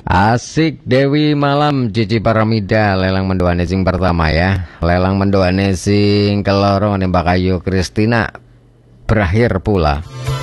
Asik Dewi Malam Cici Paramida lelang mendoane sing pertama ya. Lelang mendoane sing keloro nembak Ayu Kristina berakhir pula.